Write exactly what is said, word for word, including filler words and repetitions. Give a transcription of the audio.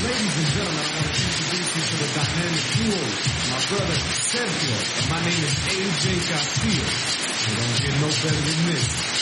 Ladies and gentlemen, I want to introduce you to the dynamic duo, my brother Sergio, and my name is A J Castillo. It don't get no better than this.